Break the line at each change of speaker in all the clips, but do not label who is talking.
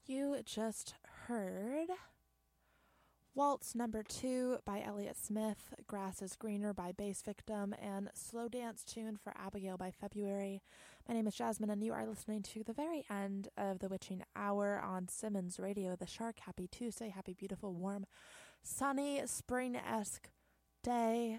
You just heard Waltz Number 2 by Elliott Smith, Grass is Greener by Bass Victim, and Slow Dance Tune for Abigail by February. My name is Jasmine, and you are listening to the very end of the Witching Hour on Simmons Radio, The Shark. Happy Tuesday, happy, beautiful, warm, sunny, spring-esque day.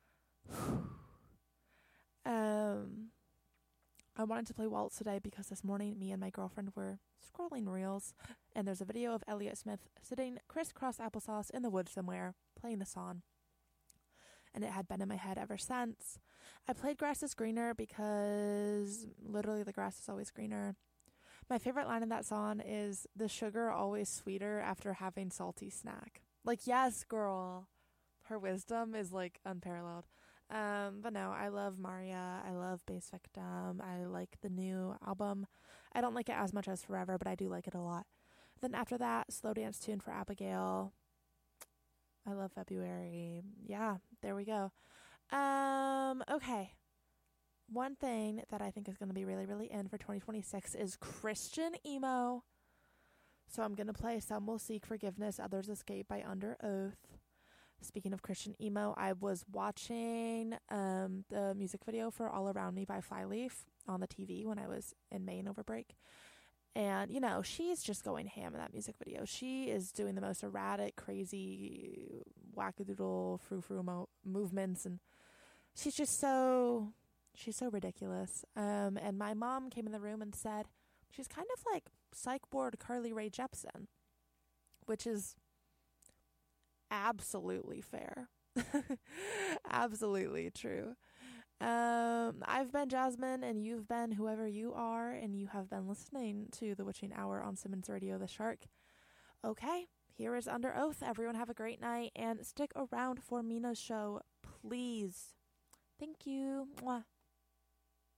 I wanted to play Waltz today because this morning me and my girlfriend were scrolling reels, and there's a video of Elliott Smith sitting crisscross applesauce in the woods somewhere playing the song, and it had been in my head ever since. I played Grass is Greener because literally the grass is always greener. My favorite line in that song is, "The sugar always sweeter after having salty snack." Like, yes, girl. Her wisdom is like unparalleled. But no, I love Maria. I love Bass Victim. I like the new album. I don't like it as much as Forever, but I do like it a lot. Then after that, Slow Dance Tune for Abigail. I love February. Yeah, there we go. Okay. One thing that I think is going to be really, really in for 2026 is Christian emo. So I'm going to play Some Will Seek Forgiveness, Others Escape by Under Oath. Speaking of Christian emo, I was watching the music video for All Around Me by Flyleaf on the TV when I was in Maine over break. And, you know, she's just going ham in that music video. She is doing the most erratic, crazy, wackadoodle, frou-frou movements. And she's so ridiculous. And my mom came in the room and said, she's kind of like psych ward Carly Rae Jepsen, which is absolutely fair. Absolutely true. I've been Jasmine, and you've been whoever you are, and you have been listening to The Witching Hour on Simmons Radio, The Shark. Okay, here is Under Oath. Everyone have a great night, and stick around for Mina's show, please. Thank you. Mwah.